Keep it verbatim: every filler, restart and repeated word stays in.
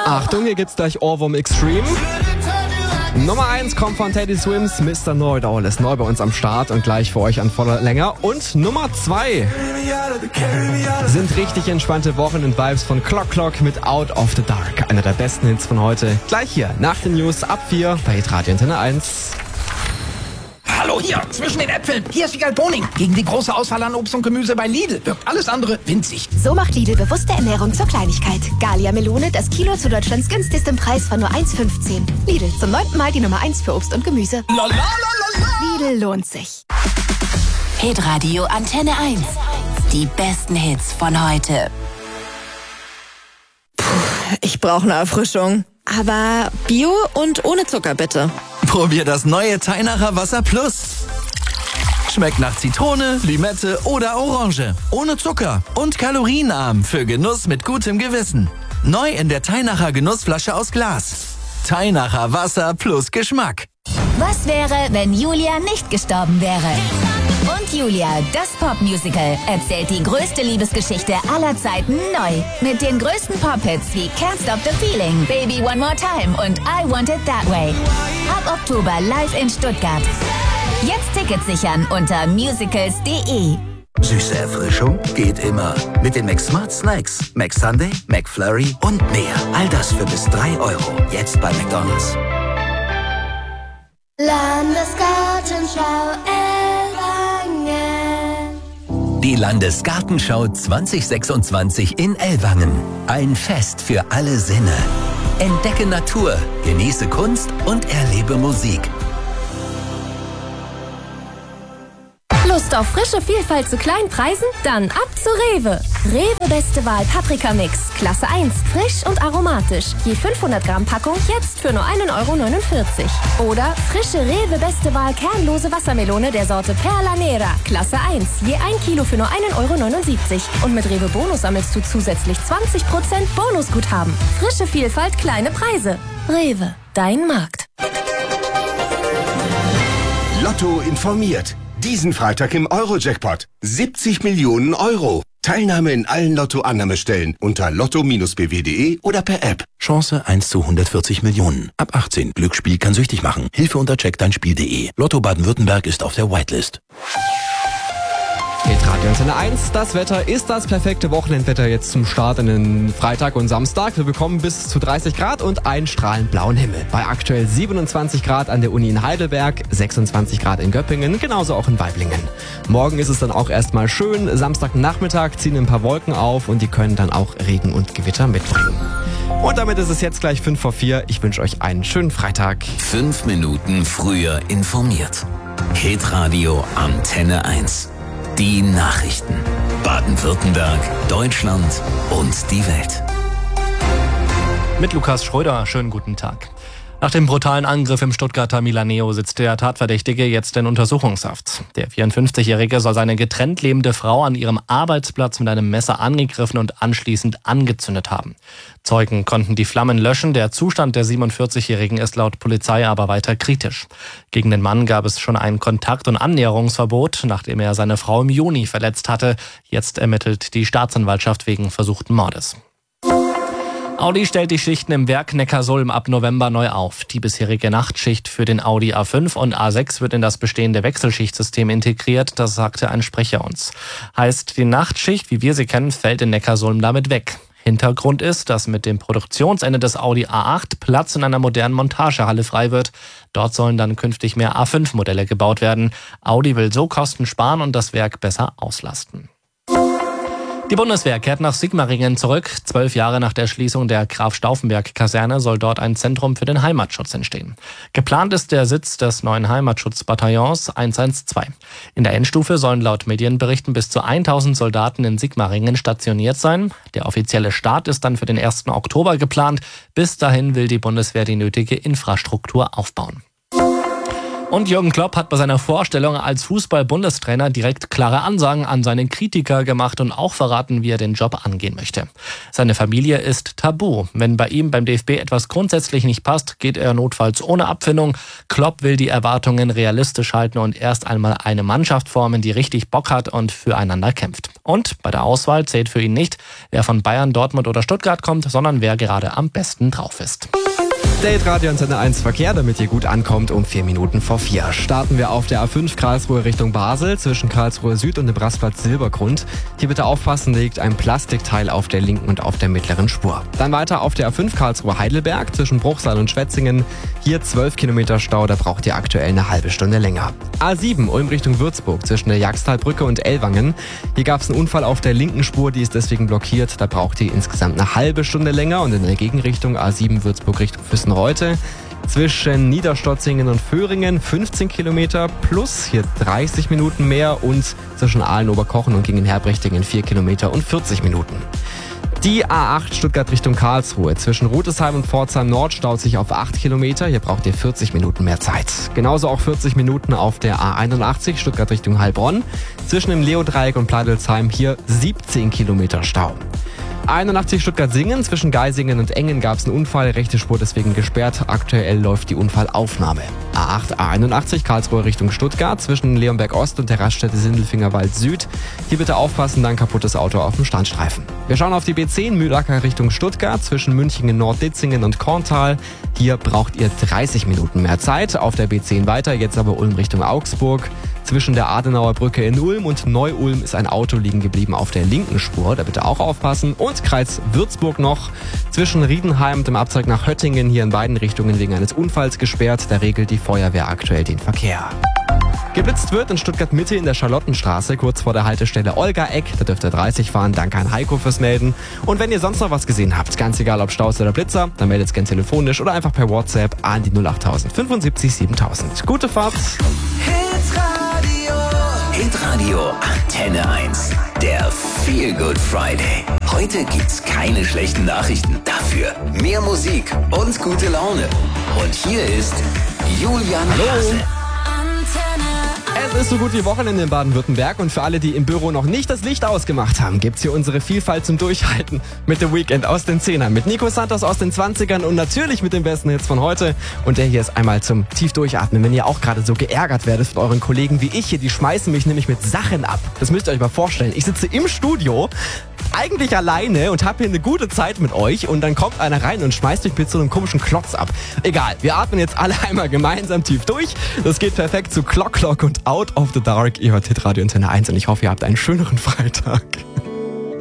Achtung, hier gibt's gleich Ohrwurm Extreme. Nummer eins kommt von Teddy Swims, Mister Know-It-All ist neu bei uns am Start und gleich für euch an voller Länge. Und Nummer zwei sind richtig entspannte Wochenend-Vibes von Clock Clock mit Out of the Dark. Einer der besten Hits von heute. Gleich hier nach den News ab vier bei Hitradio Antenne eins. Hallo hier, zwischen den Äpfeln. Hier ist Wiegald Boning. Gegen die große Auswahl an Obst und Gemüse bei Lidl wirkt alles andere winzig. So macht Lidl bewusste Ernährung zur Kleinigkeit. Galia Melone, das Kilo zu Deutschlands günstigstem Preis von nur eins fünfzehn. Lidl, zum neunten Mal die Nummer eins für Obst und Gemüse. Lalalala. Lidl lohnt sich. Hitradio Antenne eins. Die besten Hits von heute. Puh, ich brauche eine Erfrischung. Aber Bio und ohne Zucker bitte. Probier das neue Teinacher Wasser Plus. Schmeckt nach Zitrone, Limette oder Orange. Ohne Zucker und kalorienarm für Genuss mit gutem Gewissen. Neu in der Teinacher Genussflasche aus Glas. Teinacher Wasser plus Geschmack. Was wäre, wenn Julia nicht gestorben wäre? Und Julia, das Popmusical, erzählt die größte Liebesgeschichte aller Zeiten neu. Mit den größten Pop-Hits wie Can't Stop the Feeling, Baby One More Time und I Want It That Way. Ab Oktober live in Stuttgart. Jetzt Tickets sichern unter musicals punkt de. Süße Erfrischung geht immer. Mit den McSmart Snacks, McSunday, McFlurry und mehr. All das für bis drei Euro. Jetzt bei McDonald's. Landesgartenschau Ellwangen. Die Landesgartenschau zwanzig sechsundzwanzig in Ellwangen. Ein Fest für alle Sinne. Entdecke Natur, genieße Kunst und erlebe Musik. Lust auf frische Vielfalt zu kleinen Preisen? Dann ab zu Rewe. Rewe Beste Wahl Paprika Mix. Klasse eins. Frisch und aromatisch. Je fünfhundert Gramm Packung jetzt für nur ein Euro neunundvierzig. Oder frische Rewe Beste Wahl kernlose Wassermelone der Sorte Perla Nera. Klasse eins. Je ein Kilo für nur ein Euro neunundsiebzig. Und mit Rewe Bonus sammelst du zusätzlich zwanzig Prozent Bonusguthaben. Frische Vielfalt, kleine Preise. Rewe, dein Markt. Lotto informiert. Diesen Freitag im Euro-Jackpot. siebzig Millionen Euro. Teilnahme in allen Lotto-Annahmestellen unter lotto b w punkt de oder per App. Chance eins zu hundertvierzig Millionen. Ab achtzehn. Glücksspiel kann süchtig machen. Hilfe unter check dein Spiel punkt de. Lotto Baden-Württemberg ist auf der Whitelist. Hitradio Antenne eins, das Wetter ist das perfekte Wochenendwetter jetzt zum Start in den Freitag und Samstag. Wir bekommen bis zu dreißig Grad und einen strahlend blauen Himmel. Bei aktuell siebenundzwanzig Grad an der Uni in Heidelberg, sechsundzwanzig Grad in Göppingen, genauso auch in Waiblingen. Morgen ist es dann auch erstmal schön. Samstagnachmittag ziehen ein paar Wolken auf und die können dann auch Regen und Gewitter mitbringen. Und damit ist es jetzt gleich fünf vor vier. Ich wünsche euch einen schönen Freitag. Fünf Minuten früher informiert. Hitradio Antenne eins. Die Nachrichten. Baden-Württemberg, Deutschland und die Welt. Mit Lukas Schröder, schönen guten Tag. Nach dem brutalen Angriff im Stuttgarter Milaneo sitzt der Tatverdächtige jetzt in Untersuchungshaft. Der vierundfünfzigjährige soll seine getrennt lebende Frau an ihrem Arbeitsplatz mit einem Messer angegriffen und anschließend angezündet haben. Zeugen konnten die Flammen löschen. Der Zustand der siebenundvierzigjährigen ist laut Polizei aber weiter kritisch. Gegen den Mann gab es schon ein Kontakt- und Annäherungsverbot, nachdem er seine Frau im Juni verletzt hatte. Jetzt ermittelt die Staatsanwaltschaft wegen versuchten Mordes. Audi stellt die Schichten im Werk Neckarsulm ab November neu auf. Die bisherige Nachtschicht für den Audi A fünf und A sechs wird in das bestehende Wechselschichtsystem integriert, das sagte ein Sprecher uns. Heißt, die Nachtschicht, wie wir sie kennen, fällt in Neckarsulm damit weg. Hintergrund ist, dass mit dem Produktionsende des Audi A acht Platz in einer modernen Montagehalle frei wird. Dort sollen dann künftig mehr A fünf Modelle gebaut werden. Audi will so Kosten sparen und das Werk besser auslasten. Die Bundeswehr kehrt nach Sigmaringen zurück. Zwölf Jahre nach der Schließung der Graf-Stauffenberg-Kaserne soll dort ein Zentrum für den Heimatschutz entstehen. Geplant ist der Sitz des neuen Heimatschutzbataillons hundertzwölf. In der Endstufe sollen laut Medienberichten bis zu tausend Soldaten in Sigmaringen stationiert sein. Der offizielle Start ist dann für den ersten Oktober geplant. Bis dahin will die Bundeswehr die nötige Infrastruktur aufbauen. Und Jürgen Klopp hat bei seiner Vorstellung als Fußball-Bundestrainer direkt klare Ansagen an seine Kritiker gemacht und auch verraten, wie er den Job angehen möchte. Seine Familie ist tabu. Wenn bei ihm beim D F B etwas grundsätzlich nicht passt, geht er notfalls ohne Abfindung. Klopp will die Erwartungen realistisch halten und erst einmal eine Mannschaft formen, die richtig Bock hat und füreinander kämpft. Und bei der Auswahl zählt für ihn nicht, wer von Bayern, Dortmund oder Stuttgart kommt, sondern wer gerade am besten drauf ist. Date Radio Antenne eins Verkehr, damit ihr gut ankommt, um vier Minuten vor vier. Starten wir auf der A fünf Karlsruhe Richtung Basel, zwischen Karlsruhe Süd und dem Rastplatz Silbergrund. Hier bitte aufpassen, liegt ein Plastikteil auf der linken und auf der mittleren Spur. Dann weiter auf der A fünf Karlsruhe Heidelberg, zwischen Bruchsal und Schwetzingen. Hier zwölf Kilometer Stau, da braucht ihr aktuell eine halbe Stunde länger. A sieben Ulm Richtung Würzburg, zwischen der Jagstalbrücke und Ellwangen. Hier gab es einen Unfall auf der linken Spur, die ist deswegen blockiert. Da braucht ihr insgesamt eine halbe Stunde länger. Und in der Gegenrichtung A sieben Würzburg Richtung Füssen-Reute. Zwischen Niederstotzingen und Föhringen fünfzehn Kilometer plus hier dreißig Minuten mehr und zwischen Aalen-Oberkochen und Gingen-Herbrechting vier Kilometer und vierzig Minuten. Die A acht Stuttgart Richtung Karlsruhe. Zwischen Rutesheim und Pforzheim Nord staut sich auf acht Kilometer. Hier braucht ihr vierzig Minuten mehr Zeit. Genauso auch vierzig Minuten auf der A einundachtzig Stuttgart Richtung Heilbronn. Zwischen dem Leodreieck und Pleidelsheim hier siebzehn Kilometer Stau. einundachtzig Stuttgart-Singen, zwischen Geisingen und Engen gab es einen Unfall, rechte Spur deswegen gesperrt. Aktuell läuft die Unfallaufnahme. A acht, A einundachtzig, Karlsruhe Richtung Stuttgart, zwischen Leonberg Ost und der Raststätte Sindelfingerwald Süd. Hier bitte aufpassen, dann kaputtes Auto auf dem Standstreifen. Wir schauen auf die B zehn, Mühlacker Richtung Stuttgart, zwischen Münchingen Nord-Ditzingen und Korntal. Hier braucht ihr dreißig Minuten mehr Zeit. Auf der B zehn weiter, jetzt aber Ulm Richtung Augsburg. Zwischen der Adenauer Brücke in Ulm und Neu-Ulm ist ein Auto liegen geblieben auf der linken Spur. Da bitte auch aufpassen. Und Kreis Würzburg noch. Zwischen Riedenheim und dem Abzweig nach Höttingen hier in beiden Richtungen wegen eines Unfalls gesperrt. Da regelt die Feuerwehr aktuell den Verkehr. Geblitzt wird in Stuttgart Mitte in der Charlottenstraße, kurz vor der Haltestelle Olga-Eck. Da dürft ihr dreißig fahren. Danke an Heiko fürs Melden. Und wenn ihr sonst noch was gesehen habt, ganz egal ob Staus oder Blitzer, dann meldet es gerne telefonisch oder einfach per WhatsApp an die null acht null null null fünfundsiebzig siebentausend. Gute Fahrt! Hitradio Antenne eins. Der Feel Good Friday. Heute gibt's keine schlechten Nachrichten. Dafür mehr Musik und gute Laune. Und hier ist Julian Hase. Es ist so gut wie Wochenende in Baden-Württemberg und für alle, die im Büro noch nicht das Licht ausgemacht haben, gibt's hier unsere Vielfalt zum Durchhalten mit The Weeknd aus den Zehnern, mit Nico Santos aus den zwanzigern und natürlich mit den besten Hits von heute. Und der hier ist einmal zum tief durchatmen, wenn ihr auch gerade so geärgert werdet von euren Kollegen wie ich hier, die schmeißen mich nämlich mit Sachen ab. Das müsst ihr euch mal vorstellen. Ich sitze im Studio, eigentlich alleine und habe hier eine gute Zeit mit euch und dann kommt einer rein und schmeißt mich mit so einem komischen Klotz ab. Egal, wir atmen jetzt alle einmal gemeinsam tief durch. Das geht perfekt zu Clock Clock und Out of the Dark. Ihr hört Hitradio Antenne eins und ich hoffe, ihr habt einen schöneren Freitag.